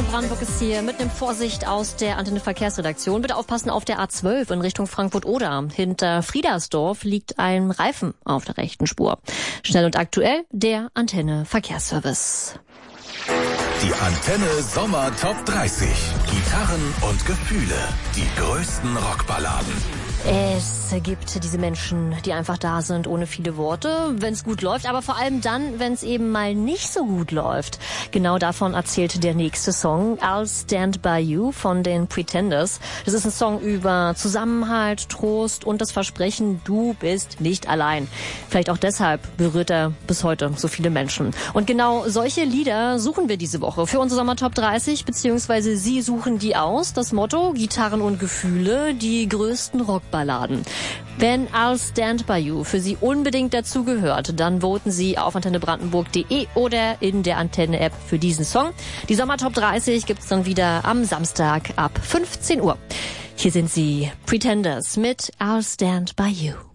Brandenburg ist hier mit einem Vorsicht aus der Antenne Verkehrsredaktion. Bitte aufpassen auf der A12 in Richtung Frankfurt-Oder. Hinter Friedersdorf liegt ein Reifen auf der rechten Spur. Schnell und aktuell der Antenne Verkehrsservice. Die Antenne Sommer Top 30. Gitarren und Gefühle. Die größten Rockballaden. Es gibt diese Menschen, die einfach da sind, ohne viele Worte, wenn es gut läuft, aber vor allem dann, wenn es eben mal nicht so gut läuft. Genau davon erzählt der nächste Song, I'll Stand By You von den Pretenders. Das ist ein Song über Zusammenhalt, Trost und das Versprechen, du bist nicht allein. Vielleicht auch deshalb berührt er bis heute so viele Menschen. Und genau solche Lieder suchen wir diese Woche für unsere Sommer Top 30, beziehungsweise Sie suchen die aus. Das Motto, Gitarren und Gefühle, die größten Rockballaden. Wenn I'll Stand By You für Sie unbedingt dazugehört, dann voten Sie auf antennebrandenburg.de oder in der Antenne-App für diesen Song. Die Sommer Top 30 gibt's dann wieder am Samstag ab 15 Uhr. Hier sind sie, Pretenders mit I'll Stand By You.